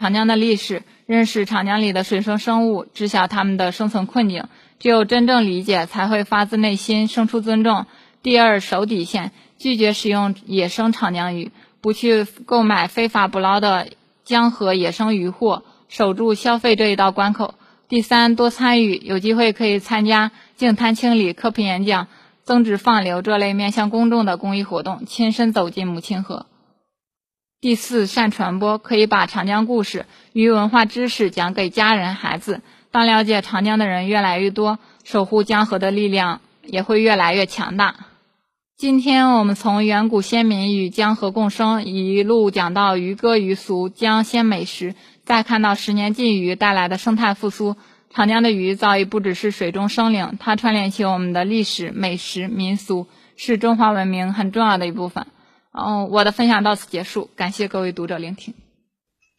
长江的历史，认识长江里的水生生物，知晓它们的生存困境。只有真正理解，才会发自内心生出尊重。第二，守底线，拒绝使用野生长江鱼，不去购买非法捕捞的江河野生渔获，守住消费这一道关口。第三，多参与，有机会可以参加净滩清理、科普演讲、增值放流这类面向公众的公益活动，亲身走进母亲河。第四，善传播，可以把长江故事、鱼文化知识讲给家人孩子。当了解长江的人越来越多，守护江河的力量也会越来越强大。今天我们从远古先民与江河共生一路讲到渔歌渔俗、江鲜美食，再看到10年禁渔带来的生态复苏。长江的鱼早已不只是水中生灵，它串联起我们的历史、美食、民俗，是中华文明很重要的一部分。我的分享到此结束，感谢各位读者聆听。